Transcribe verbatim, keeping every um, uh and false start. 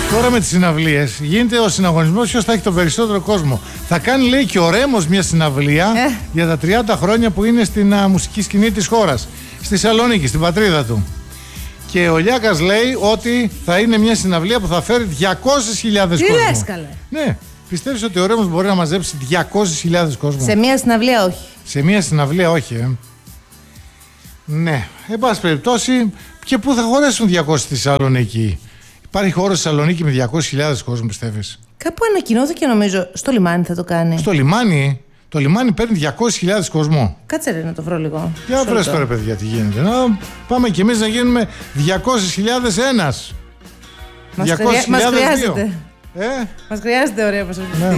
Τώρα με τις συναυλίες γίνεται ο συναγωνισμός ποιος θα έχει τον περισσότερο κόσμο. Θα κάνει, λέει, και ο Ρέμος μια συναυλία ε. για τα τριάντα χρόνια που είναι στην α, μουσική σκηνή της χώρας. Στη Θεσσαλονίκη, στην πατρίδα του. Και ο Λιάκας λέει ότι θα είναι μια συναυλία που θα φέρει διακόσιες χιλιάδες κόσμο. Τι λες, καλέ? Ναι. Πιστεύεις ότι ο Ρέμος μπορεί να μαζέψει διακόσιες χιλιάδες κόσμο? Σε μια συναυλία όχι. Σε μια συναυλία όχι, ε. Ναι. Εν πάση περιπτώσει, και πού θα χωρέσουν διακόσιοι στη Θεσσαλονίκη? Υπάρχει χώρο στη Θεσσαλονίκη με διακόσιες χιλιάδες κόσμο, πιστεύεις? Κάπου ανακοινώθηκε, νομίζω, στο λιμάνι θα το κάνει. Στο λιμάνι, το λιμάνι παίρνει διακόσιες χιλιάδες κόσμο. Κάτσε ρε να το βρω λίγο. Για βρες τώρα, παιδιά, τι γίνεται. Να πάμε κι εμείς να γίνουμε διακόσιες χιλιάδες ένας. Μας, χρειά... Μας χρειάζεται. Ε? Μας χρειάζεται, ωραία προσοχή. Ναι.